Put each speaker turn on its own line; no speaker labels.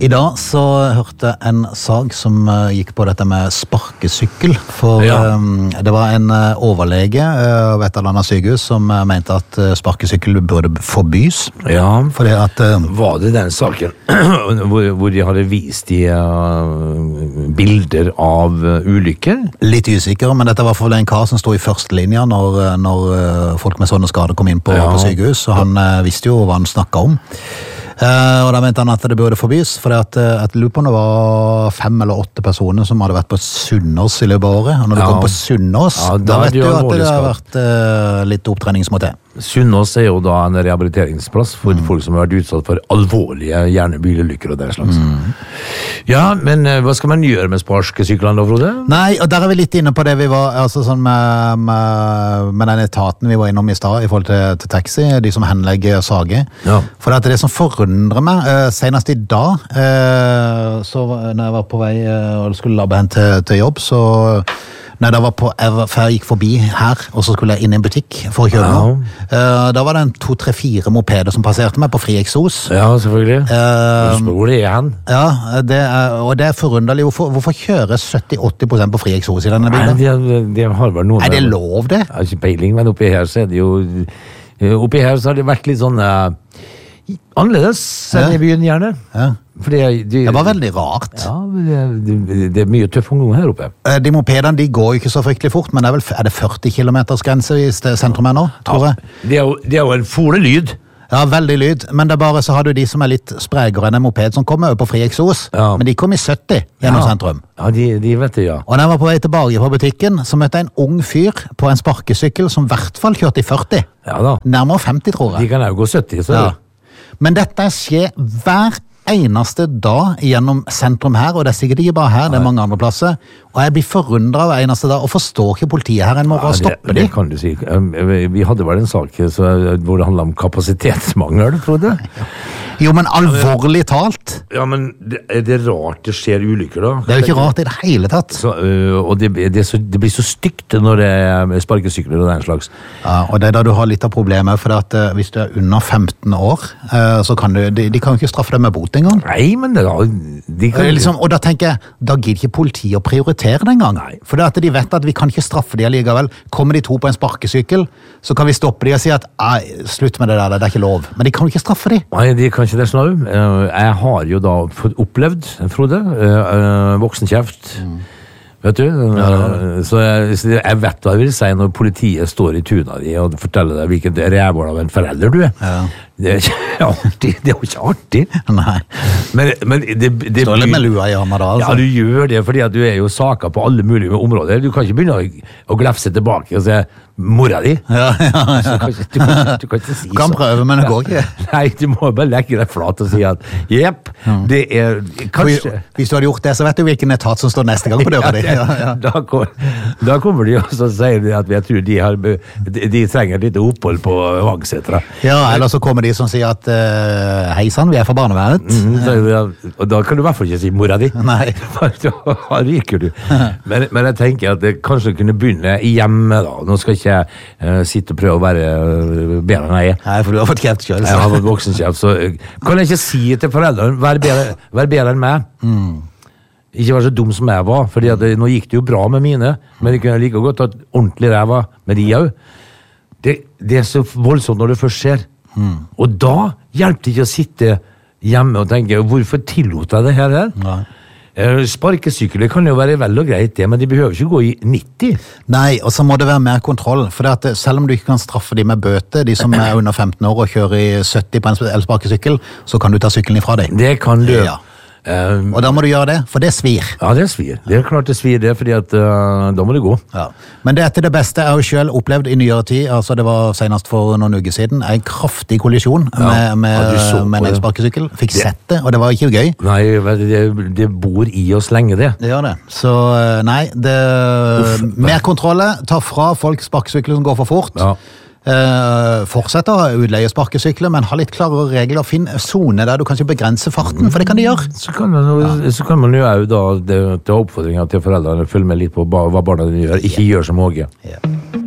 I dag så hørte jeg en sag som gikk på dette med sparkesykkel, for det var en overlege ved et eller annet sykehus som mente at sparkesykkel burde forbys.
Ja,
fordi at...
var det den saken hvor de hadde vist de bilder av ulykker?
Litt usikker, men dette var for en kar som stod i første linje når folk med sånne skader kom inn på sykehus, og han visste jo hva han snakket om. Og da mente han at det burde forbys, for jeg lurer på om det var 5 eller 8 personer som hadde vært på Sunnaas i løpet av året, og når du kom på Sunnaas, da vet du at det har vært litt opptreningsmåte.
Sunnaas jo da en rehabiliteringsplass for folk som har vært utsatt for alvorlige hjernebilulykker og den slags. Ja, men hva skal man gjøre med sparkesyklene da, Frode?
Nei, og der vi litt inne på det vi var, altså sånn med den etaten vi var innom i stad i forhold til taxi, de som henlegger sager. Ja. For det som forundrer meg, senest i dag, så når jeg var på vei og skulle labbe hen til jobb, så når jeg gikk forbi her, og så skulle jeg inn i en butikk for å kjøpe noe. Da var det 2, 3, 4 mopeder som passerte meg på fri eksos.
Ja, selvfølgelig. Hvor det hen?
Ja, og det forunderlig. Hvorfor kjører 70-80% på fri eksos i denne bilen?
Nei, det har vel noen...
Er det lov, det?
Jeg har ikke peiling, men oppi her så det jo... Oppi her så har det vært litt sånn... annerledes enn i byen gjerne. Ja. Det
var veldig rart.
Ja, det mye tøff ungdom her oppe.
De mopedene, de går jo ikke så fryktelig fort, men er det 40 kilometers grense i sentrum her nå, tror jeg?
Det jo en fole lyd.
Ja, veldig lyd, men det bare så har du de som litt spregere enn en moped som kommer over på fri eksos, men de kom i 70 gjennom sentrum.
Ja, de vet det, ja.
Og når jeg var på vei tilbake på butikken, så møtte jeg en ung fyr på en sparkesykkel som i hvert fall kjørte i 40. Ja da. Nærmere 50, tror jeg.
De kan jo gå 70, så
Men dette skjer hver eneste dag gjennom sentrum her, og det er sikkert ikke bare her, det er mange andre plasser, og jeg blir forundret hver eneste dag, og forstår ikke politiet her, en må bare stoppe
det kan du si. Vi hadde vel en sak hvor det handlet om kapasitetsmangel, tror du?
Jo, men alvorlig talt.
Ja, men det rart det skjer ulykker da.
Det jo ikke rart i det hele tatt.
Og det blir så stygt når det sparkesykler og den slags. Ja,
og det da du har litt av problemet, for at hvis du under 15 år, så kan de kan jo ikke straffe deg med bot engang.
Nei, men de kan
liksom, og da tenker jeg, da gir ikke politiet å prioritere det engang. For det at de vet at vi kan ikke straffe de allikevel. Kommer de 2 på en sparkesykkel, så kan vi stoppe de og si at slutt med det der, det er ikke lov. Men de kan jo ikke straffe de.
Nei, de kan ikke det sånn. Jeg har jo da opplevd, Frode, voksenkjeft. Vet du? Så jeg vet hva jeg vil si når politiet står i tuna di og forteller deg hvilken rævhål av en forelder du er. Ja. Det er ikke artig. Det er jo ikke artig.
Nei.
Men det
står litt med lua i armen da, altså.
Ja, du gjør det, fordi at du er jo saker på alle mulige områder. Du kan ikke begynne å glefse tilbake og si mora di.
Ja.
Du kan ikke si
sånn. Kan prøve, men det går ikke.
Nei, du må bare legge deg flat og si at jepp, det er kanskje...
Hvis du hadde gjort det, så vet du hvilken etat som står neste gang på døra di.
Da kommer de og så sier de at jeg tror de trenger et lite opphold på Vangsetra.
Ja, eller så kommer de som sier at hei sann, vi er fra barnevernet.
Og da kan du i hvert fall ikke si mora di.
Nei.
Da ryker du. Men jeg tenker at det kanskje kunne begynne hjemme da. Nå skal ikke jeg sitte og prøve å være bedre enn jeg er.
Nei, for du har fått kjeft selv.
Jeg har fått voksenkjeft, så kan jeg ikke si til foreldrene, vær bedre enn meg. Ikke være så dum som jeg var, fordi at nå gikk det jo bra med mine, men det kunne like godt at ordentlig ræva med de også. Det er så voldsomt når det først skjer. Og da hjelper det ikke å sitte hjemme og tenke, hvorfor tillot jeg det her? Nei. Sparkesykler kan jo være vel og greit det, men de behøver ikke gå i 90.
Nei, og så må det være mer kontroll, for at selv om du ikke kan straffe de med bøte, de som er under 15 år og kjører i 70 på en elsparkesykkel, så kan du ta sykkelen ifra deg.
Det kan du.
Ja. Og da må du gjøre det, for det svir.
Ja, det svir. Det er klart det svir det, fordi at da må det gå. Ja.
Men det etter det beste jeg har jo selv opplevd i nyere tid, altså det var senest for noen uker siden, en kraftig kollisjon med en elsparkesykkel. Fikk sett det, og det var ikke gøy.
Nei, det bor i oss lenge det.
Det gjør det. Så nei, mer kontroller, ta fra folk sparkesykler som går for fort. Ja. Fortsett å utleie sparkesykler, men ha litt klarere regler og finn zone der du kanskje begrenser farten, for det kan de gjøre.
Så kan man jo da ta oppfordringer til foreldrene, følge med litt på hva barna gjør, ikke gjør som Åge. Ja.